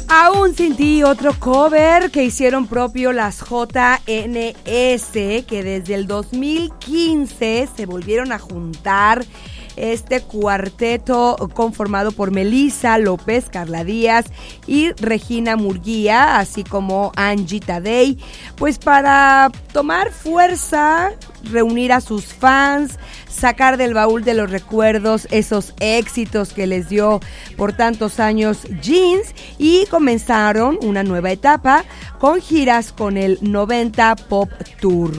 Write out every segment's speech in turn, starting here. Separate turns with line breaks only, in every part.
Aún sin ti, otro cover que hicieron propio las JNS, que desde el 2015 se volvieron a juntar. Este cuarteto conformado por Melissa López, Carla Díaz y Regina Murguía, así como Angie Tadei, pues para tomar fuerza, reunir a sus fans, sacar del baúl de los recuerdos esos éxitos que les dio por tantos años Jeans, y comenzaron una nueva etapa con giras con el 90 Pop Tour,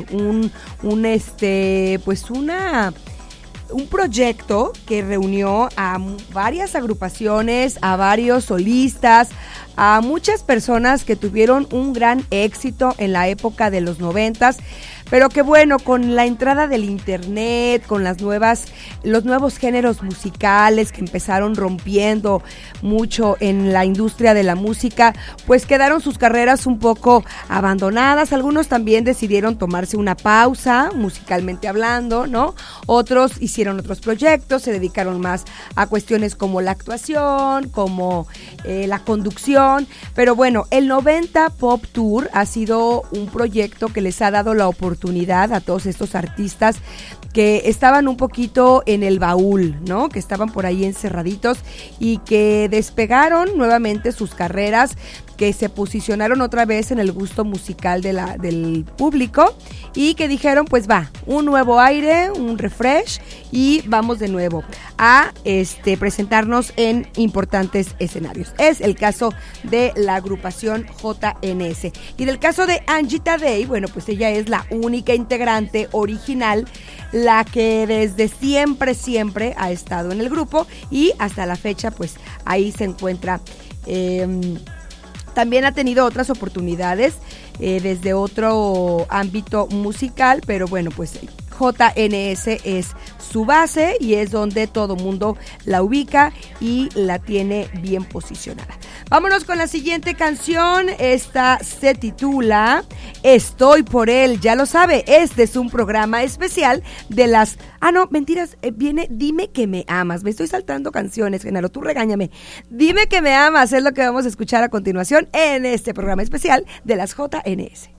un proyecto que reunió a varias agrupaciones, a varios solistas, a muchas personas que tuvieron un gran éxito en la época de los 90s, pero que bueno, con la entrada del internet, con los nuevos géneros musicales que empezaron rompiendo mucho en la industria de la música, pues quedaron sus carreras un poco abandonadas. Algunos también decidieron tomarse una pausa, musicalmente hablando, ¿no? Otros hicieron otros proyectos, se dedicaron más a cuestiones como la actuación, como la conducción, pero bueno, el 90 Pop Tour ha sido un proyecto que les ha dado la oportunidad a todos estos artistas que estaban un poquito en el baúl, ¿no? Que estaban por ahí encerraditos y que despegaron nuevamente sus carreras, que se posicionaron otra vez en el gusto musical del público y que dijeron, pues va, un nuevo aire, un refresh y vamos de nuevo a presentarnos en importantes escenarios. Es el caso de la agrupación JNS. Y del caso de Angie Tadei, bueno, pues ella es la única integrante original, la que desde siempre ha estado en el grupo y hasta la fecha, pues ahí se encuentra. También ha tenido otras oportunidades desde otro ámbito musical, pero bueno, pues JNS es su base y es donde todo mundo la ubica y la tiene bien posicionada. Vámonos con la siguiente canción. Esta se titula Estoy por él, ya lo sabe, este es un programa especial de las... viene Dime que me amas. Me estoy saltando canciones, Genaro, tú regáñame. Dime que me amas es lo que vamos a escuchar a continuación en este programa especial de las JNS.